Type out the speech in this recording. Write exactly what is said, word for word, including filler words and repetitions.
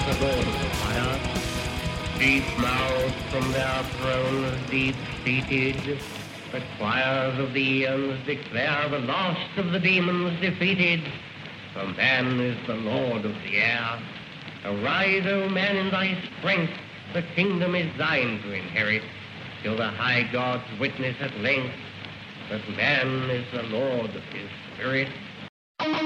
the lord of the fire. Deep-mouthed from their thrones, deep-seated, the choirs of the eons declare the last of the demons defeated. For man is the lord of the air. Arise, O man, in thy strength, the kingdom is thine to inherit, till the high gods witness at length that man is the lord of his spirit.